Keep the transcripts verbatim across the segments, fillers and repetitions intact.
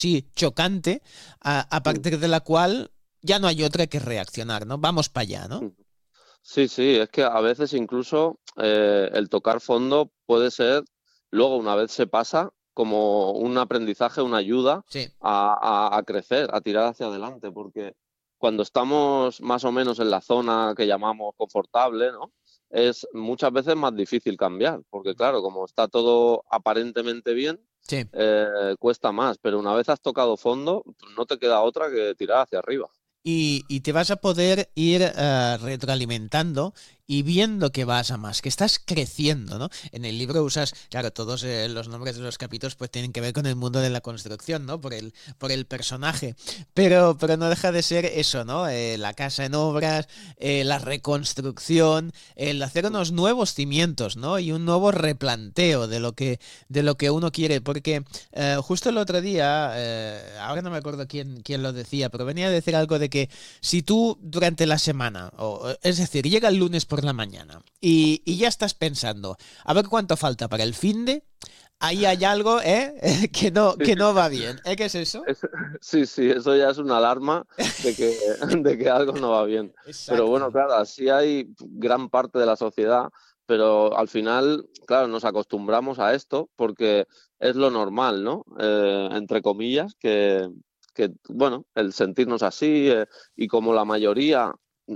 sí, chocante, a, a Mm, partir de la cual ya no hay otra que reaccionar, ¿no? Vamos para allá, ¿no? mm. Sí, sí, es que a veces incluso eh, el tocar fondo puede ser, luego una vez se pasa, como un aprendizaje, una ayuda Sí. a, a- a crecer, a tirar hacia adelante, porque cuando estamos más o menos en la zona que llamamos confortable, ¿no? Es muchas veces más difícil cambiar, porque claro, como está todo aparentemente bien, Sí. eh, cuesta más, pero una vez has tocado fondo, pues no te queda otra que tirar hacia arriba. Y, y te vas a poder ir eh, retroalimentando y viendo que vas a más, que estás creciendo, ¿no? En el libro usas, claro, todos eh, los nombres de los capítulos pues tienen que ver con el mundo de la construcción, ¿no? Por el, por el personaje. Pero, pero no deja de ser eso, ¿no? Eh, la casa en obras, eh, la reconstrucción, el hacer unos nuevos cimientos, ¿no? Y un nuevo replanteo de lo que, de lo que uno quiere. Porque eh, justo el otro día, eh, ahora no me acuerdo quién, quién lo decía, pero venía a decir algo de que si tú durante la semana, o, es decir, llega el lunes por la mañana y, y ya estás pensando, a ver cuánto falta para el fin de, ahí hay algo, ¿eh? que no, que no va bien. ¿Eh? ¿Qué es eso? Es- sí, sí, eso ya es una alarma de que, de que algo no va bien. Pero bueno, Exacto. claro, así hay gran parte de la sociedad, pero al final, claro, nos acostumbramos a esto porque es lo normal, ¿no? Eh, entre comillas, que, que, bueno, el sentirnos así, eh, y como la mayoría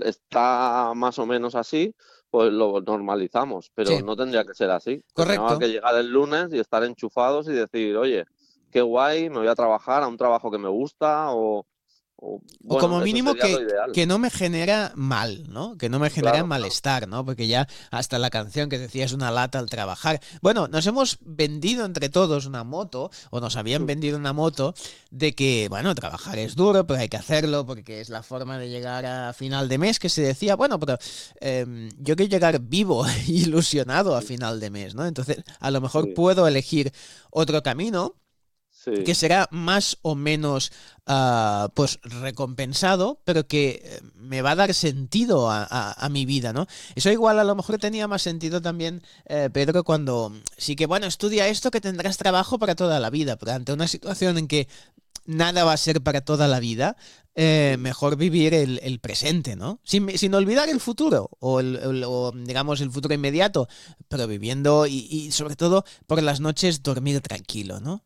está más o menos así, pues lo normalizamos, pero Sí, no tendría que ser así. Tendríamos correcto. que llegar el lunes y estar enchufados y decir, oye, qué guay, me voy a trabajar a un trabajo que me gusta o, o, O bueno, como eso mínimo sería lo que, ideal. que no me genera mal, ¿no? Que no me genera Claro, claro. malestar, ¿no? Porque ya hasta la canción que decía es una lata al trabajar. Bueno, nos hemos vendido entre todos una moto, o nos habían Mm, vendido una moto, de que, bueno, trabajar es duro, pero hay que hacerlo porque es la forma de llegar a final de mes, que se decía, bueno, pero eh, yo quiero llegar vivo, ilusionado a final de mes, ¿no? Entonces, a lo mejor sí, puedo elegir otro camino que sí, será más o menos uh, pues recompensado, pero que eh, me va a dar sentido a, a, a, mi vida, ¿no? Eso igual a lo mejor tenía más sentido también, eh, Pedro, cuando sí que, bueno, estudia esto que tendrás trabajo para toda la vida, pero ante una situación en que nada va a ser para toda la vida, eh, mm, mejor vivir el, el presente, ¿no? Sin, sin, olvidar el futuro, o, el, el, o, digamos el futuro inmediato, pero viviendo y, y sobre todo por las noches dormir tranquilo, ¿no?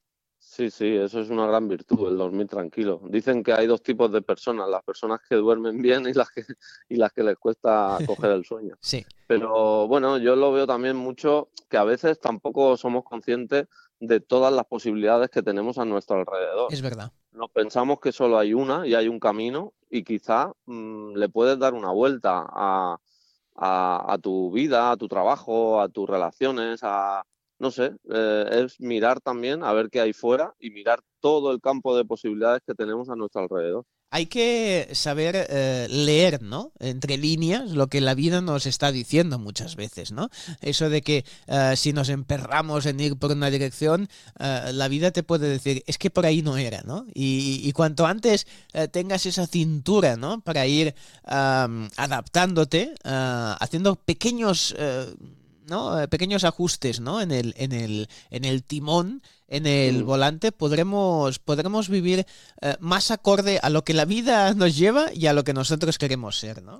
sí, sí, eso es una gran virtud, el dormir tranquilo. Dicen que hay dos tipos de personas, las personas que duermen bien y las que, y las que les cuesta coger el sueño. Sí, Pero bueno, yo lo veo también mucho que a veces tampoco somos conscientes de todas las posibilidades que tenemos a nuestro alrededor. es verdad. Nos pensamos que solo hay una y hay un camino y quizá mm, le puedes dar una vuelta a, a, a tu vida, a tu trabajo, a tus relaciones, a, no sé, eh, es mirar también a ver qué hay fuera y mirar todo el campo de posibilidades que tenemos a nuestro alrededor. Hay que saber eh, leer, ¿no? Entre líneas, lo que la vida nos está diciendo muchas veces, ¿no? Eso de que eh, si nos emperramos en ir por una dirección, eh, la vida te puede decir, es que por ahí no era, ¿no? Y, y cuanto antes eh, tengas esa cintura, ¿no? Para ir um, adaptándote, uh, haciendo pequeños... Uh, ¿no? Eh, pequeños ajustes, ¿no? En el, en el, en el timón, en el Mm. volante, podremos, podremos vivir eh, más acorde a lo que la vida nos lleva y a lo que nosotros queremos ser, ¿no?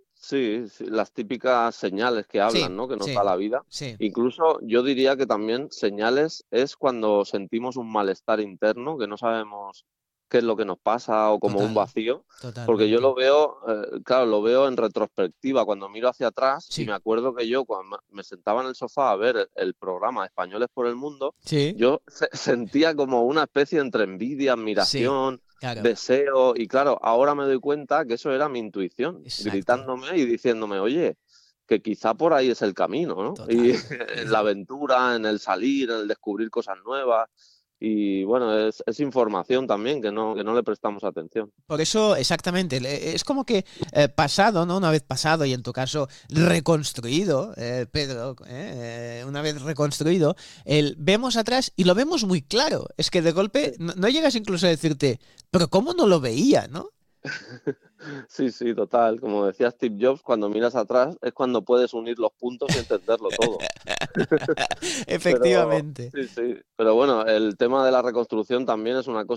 Sí, sí, las típicas señales que Sí, hablan, ¿no? Que nos da sí, la vida. sí, Incluso yo diría que también señales es cuando sentimos un malestar interno, que no sabemos qué es lo que nos pasa o como un total, vacío, porque yo totalmente. lo veo, eh, claro, lo veo en retrospectiva, cuando miro hacia atrás y Sí, me acuerdo que yo cuando me sentaba en el sofá a ver el, el programa Españoles por el Mundo, sí, yo se- sentía como una especie entre envidia, sí, admiración, claro, deseo, y claro, ahora me doy cuenta que eso era mi intuición, exacto, gritándome y diciéndome, oye, que quizá por ahí es el camino, ¿no? Y total. en la aventura, en el salir, en el descubrir cosas nuevas, y bueno, es, es información también que no, que no le prestamos atención. Por eso, exactamente, le- es como que eh, pasado, ¿no? Una vez pasado y en tu caso reconstruido, eh, Pedro, eh, eh, una vez reconstruido, el, vemos atrás y lo vemos muy claro. Es que de golpe no, no llegas incluso a decirte, pero ¿cómo no lo veía, no? Sí, sí, total. Como decía Steve Jobs, cuando miras atrás es cuando puedes unir los puntos y entenderlo todo. Pero Efectivamente. sí, sí. Pero bueno, el tema de la reconstrucción también es una cosa